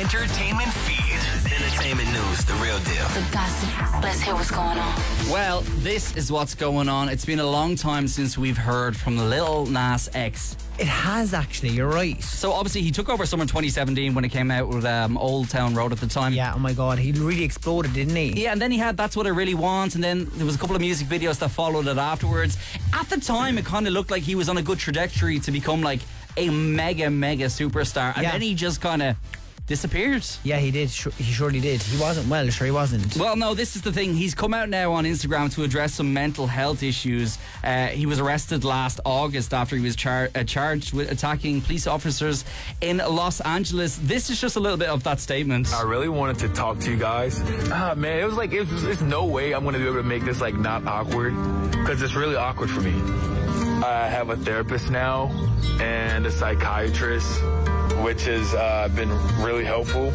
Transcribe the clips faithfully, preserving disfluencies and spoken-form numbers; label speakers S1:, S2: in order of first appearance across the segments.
S1: entertainment feed. Entertainment news, the real deal.
S2: The gossip. Let's hear what's going on.
S3: Well, this is what's going on. It's been a long time since we've heard from Lil Nas X.
S4: It has actually, you're right.
S3: So obviously he took over summer twenty seventeen when it came out with um, Old Town Road at the time.
S4: Yeah, oh my god, he really exploded, didn't he?
S3: Yeah, and then he had That's What I Really Want, and then there was a couple of music videos that followed it afterwards. At the time, it kind of looked like he was on a good trajectory to become like a mega, mega superstar. And
S4: Yeah.
S3: then he just kind of disappeared.
S4: Yeah, he did. Sure, he surely did. He wasn't well, sure he wasn't.
S3: Well, no, this is the thing. He's come out now on Instagram to address some mental health issues. Uh, he was arrested last August after he was char- uh, charged with attacking police officers in Los Angeles. This is just a little bit of that statement.
S5: I really wanted to talk to you guys. Ah, man, it was like, it was, there's no way I'm going to be able to make this like not awkward, because it's really awkward for me. I have a therapist now and a psychiatrist, which has uh, been really helpful.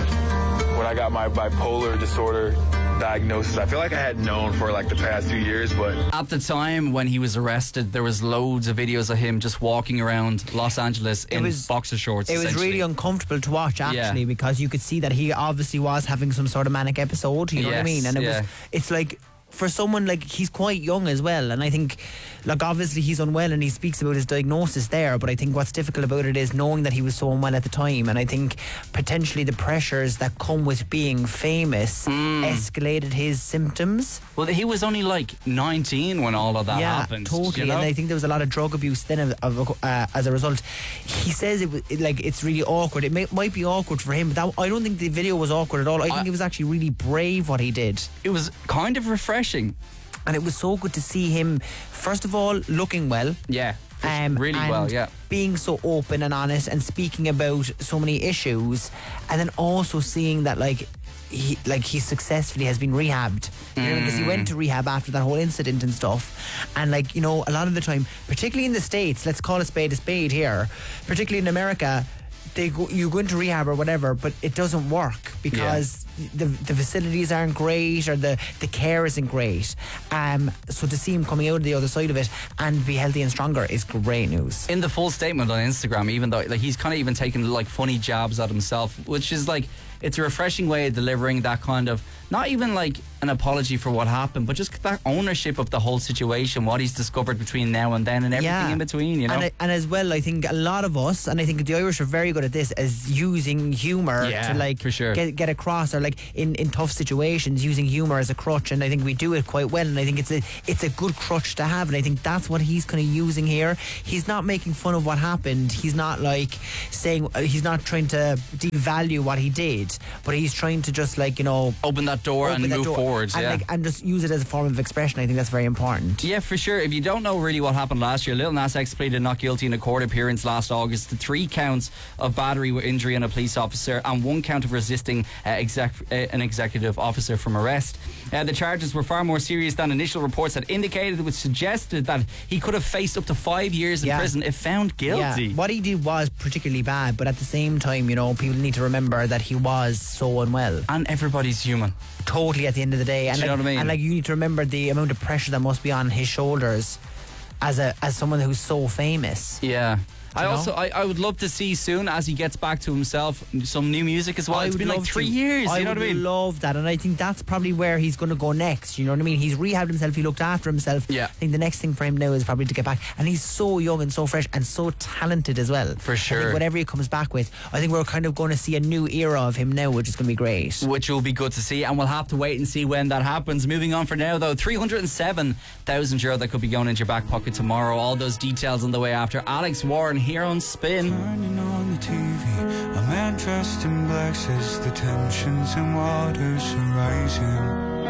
S5: When I got my bipolar disorder diagnosis, I feel like I had known for like the past few years, but
S3: at the time when he was arrested, there was loads of videos of him just walking around Los Angeles in
S4: was-
S3: boxer shorts.
S4: It was really uncomfortable to watch, actually,
S3: Yeah.
S4: because you could see that he obviously was having some sort of manic episode. You know what I
S3: Yes,
S4: mean? And it
S3: yeah.
S4: was, it's like, for someone like, he's quite young as well, and I think, like, obviously he's unwell and he speaks about his diagnosis there, but I think what's difficult about it is knowing that he was so unwell at the time, and I think potentially the pressures that come with being famous escalated his symptoms.
S3: Well, he was only like nineteen when all of that
S4: yeah,
S3: happened.
S4: totally.
S3: you know?
S4: And I think there was a lot of drug abuse then of, of, uh, as a result. He says it, was, it like it's really awkward. It may, might be awkward for him, but that, I don't think the video was awkward at all. I think
S3: I-
S4: it was actually really brave what he did.
S3: It was kind of refreshing.
S4: And it was so good to see him, first of all, looking well.
S3: Yeah,
S4: Um,
S3: really
S4: and
S3: well, yeah.
S4: being so open and honest and speaking about so many issues, and then also seeing that like he like he successfully has been rehabbed, you know, because he went to rehab after that whole incident and stuff. And like, you know, a lot of the time, particularly in the States, let's call a spade a spade here, particularly in America, they go, you go into rehab or whatever, but it doesn't work because the the facilities aren't great, or the, the care isn't great. Um, so to see him coming out of the other side of it and be healthy and stronger is great news.
S3: In the full statement on Instagram, even though like he's kind of even taken like funny jabs at himself, which is like, it's a refreshing way of delivering that kind of, not even like an apology for what happened, but just that ownership of the whole situation, what he's discovered between now and then, and everything
S4: Yeah.
S3: in between, you know.
S4: And, and as well, I think a lot of us, and I think the Irish are very good at this, is using humour
S3: Yeah,
S4: to like
S3: for sure.
S4: get get across, or like in, in tough situations, using humour as a crutch. And I think we do it quite well. And I think it's a it's a good crutch to have. And I think that's what he's kind of using here. He's not making fun of what happened. He's not like saying uh, he's not trying to devalue what he did, but he's trying to just like, you know,
S3: Open that door
S4: open
S3: and
S4: that
S3: move
S4: door
S3: forward.
S4: and
S3: yeah.
S4: like and just use it as a form of expression. I think that's very important.
S3: Yeah, for sure. If you don't know really what happened last year, Lil Nas X pleaded not guilty in a court appearance last August to three counts of battery with injury on a police officer and one count of resisting uh, exec- uh, an executive officer from arrest. Uh, the charges were far more serious than initial reports had indicated, which suggested that he could have faced up to five years in
S4: Yeah.
S3: prison if found guilty.
S4: Yeah, what he did was particularly bad, but at the same time, you know, people need to remember that he was so unwell.
S3: And everybody's human.
S4: Totally, at the end of the day, and
S3: Do you
S4: like,
S3: know what I mean?
S4: And like, you need to remember the amount of pressure that must be on his shoulders as a as someone who's so famous.
S3: Yeah. I
S4: you know?
S3: also I, I would love to see soon, as he gets back to himself, some new music as well.
S4: I
S3: It's
S4: would
S3: been like
S4: love
S3: three
S4: to.
S3: years.
S4: I
S3: you know
S4: would
S3: what I mean?
S4: love that, and I think that's probably where he's going to go next. You know what I mean? He's rehabbed himself. He looked after himself.
S3: Yeah.
S4: I think the next thing for him now is probably to get back, and he's so young and so fresh and so talented as well.
S3: For
S4: I
S3: sure.
S4: think whatever he comes back with, I think we're kind of going to see a new era of him now, which is going to be great.
S3: Which will be good to see, and we'll have to wait and see when that happens. Moving on for now, though, three hundred seven thousand euro that could be going into your back pocket tomorrow. All those details on the way after. Alex Warren here on Spin.
S6: Turning on the T V, a man dressed in black says the tensions and waters are rising.